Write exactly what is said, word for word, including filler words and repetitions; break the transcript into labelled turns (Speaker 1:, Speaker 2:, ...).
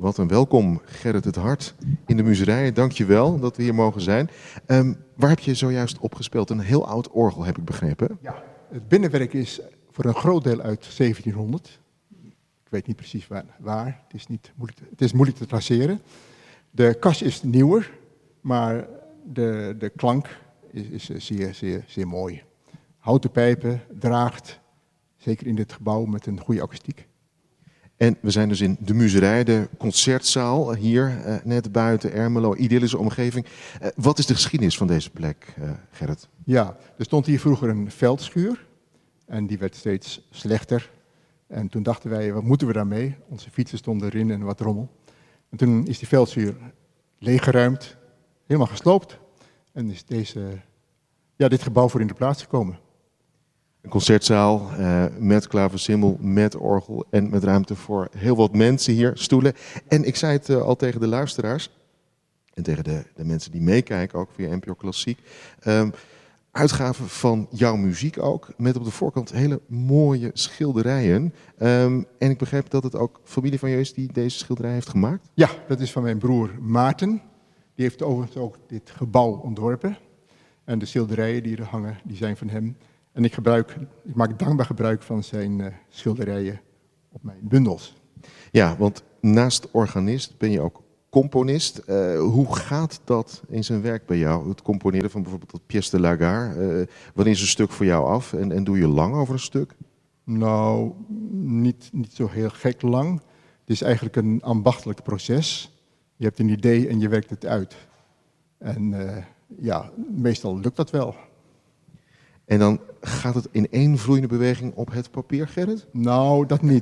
Speaker 1: Wat een welkom, Gerrit het Hart, in de Muserij. Dank je wel dat we hier mogen zijn. Um, waar heb je zojuist op gespeeld? Een heel oud orgel, heb ik begrepen.
Speaker 2: Ja, het binnenwerk is voor een groot deel uit zeventienhonderd. Ik weet niet precies waar. waar. Het, is niet moeilijk, het is moeilijk te traceren. De kas is nieuwer, maar de, de klank is, is zeer, zeer, zeer mooi. Houten pijpen, draagt, zeker in dit gebouw met een goede akoestiek.
Speaker 1: En we zijn dus in de Muserij, de concertzaal, hier uh, net buiten Ermelo, idyllische omgeving. Uh, wat is de geschiedenis van deze plek, uh, Gerrit?
Speaker 2: Ja, er stond hier vroeger een veldschuur en die werd steeds slechter. En toen dachten wij, wat moeten we daarmee? Onze fietsen stonden erin en wat rommel. En toen is die veldschuur leeggeruimd, helemaal gesloopt. En is deze, ja, dit gebouw voor in de plaats gekomen.
Speaker 1: Een concertzaal uh, met klaversymbol, met orgel en met ruimte voor heel wat mensen hier, stoelen. En ik zei het uh, al tegen de luisteraars en tegen de, de mensen die meekijken ook via N P O Klassiek. Um, uitgaven van jouw muziek ook, met op de voorkant hele mooie schilderijen. Um, en ik begreep dat het ook familie van je is die deze schilderij heeft gemaakt?
Speaker 2: Ja, dat is van mijn broer Maarten. Die heeft overigens ook dit gebouw ontworpen. En de schilderijen die er hangen, die zijn van hem. En ik, gebruik, ik maak dankbaar gebruik van zijn uh, schilderijen op mijn bundels.
Speaker 1: Ja, want naast organist ben je ook componist. Uh, hoe gaat dat in zijn werk bij jou? Het componeren van bijvoorbeeld dat Pièce de la Gare. Uh, wanneer is een stuk voor jou af en, en doe je lang over een stuk?
Speaker 2: Nou, niet, niet zo heel gek lang. Het is eigenlijk een ambachtelijk proces. Je hebt een idee en je werkt het uit. En uh, ja, meestal lukt dat wel.
Speaker 1: En dan gaat het in één vloeiende beweging op het papier, Gerrit?
Speaker 2: Nou, dat niet.